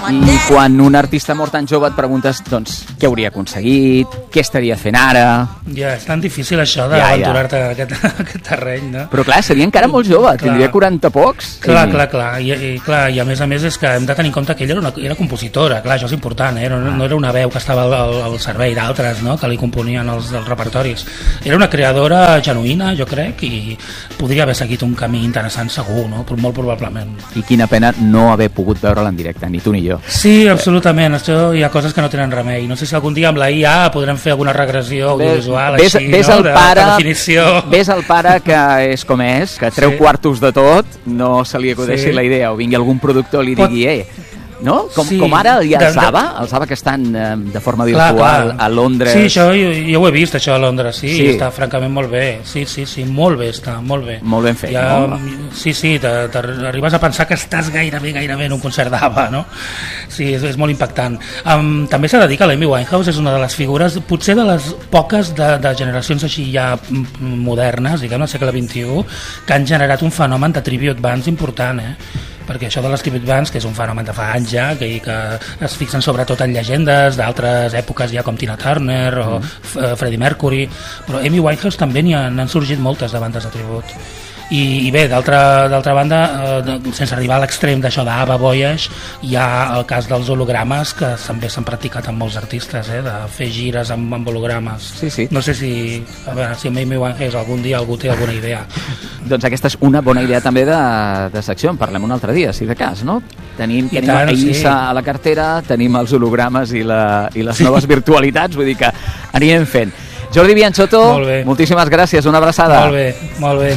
I quan un artista mort tan jove et preguntes, doncs, què hauria aconseguit, què estaria fent ara... Ja, és tan difícil això d'aventurar-te a aquest terreny, no? Però clar, seria encara molt jove, tindria 40 pocs. Clar. I a més és que hem de tenir en compte que ella era compositora, clar, això és important, no era una veu que estava al servei d'altres, no?, que li componien els repertoris. Era una creadora genuïna, jo crec, i podria haver seguit un camí interessant segur, no?, molt probablement. I quina pena no haver pogut veure-la en directe, ni tu ni jo. Sí, absolutament, això hi ha coses que no tenen remei. No sé si algun dia amb la IA podrem fer alguna regressió audiovisual així, no?, de definició. Ves el pare que és com és, que treu quartos de tot, no se li acudeixi la idea, o vingui algun productor i li digui, no? Com ara hi ha el Saba que estan de forma virtual a Londres. Sí, això jo ho he vist, això a Londres, sí, està francament molt bé. Sí, molt bé està, molt bé. Molt ben fet, no? Sí, t'arribes a pensar que estàs gairebé en un concert d'ABBA, no? Sí, és molt impactant. També s'ha de dir que l'Amy Winehouse és una de les figures, potser de les poques de generacions així ja modernes, diguem, al segle XXI, que han generat un fenomen de tribute bands important, perquè això de les tribute bands, que és un fenomen de fa anys ja, que es fixen sobretot en llegendes d'altres èpoques ja com Tina Turner o Freddie Mercury, però Amy Winehouse també n'han sorgit moltes de bandes de tribut. I bé, d'altra banda, sense arribar a l'extrem d'això d'ABBA, Voyage, hi ha el cas dels hologrames, que també s'han practicat amb molts artistes, de fer gires amb hologrames. Sí. No sé si amb Amy Winehouse algun dia algú té alguna idea. Doncs aquesta és una bona idea també de secció, en parlem un altre dia, si de cas, no? Tenim Aïssa a la cartera, tenim els hologrames i les noves virtualitats, vull dir que anirem fent. Jordi Bianchotto, moltíssimes gràcies, una abraçada. Molt bé.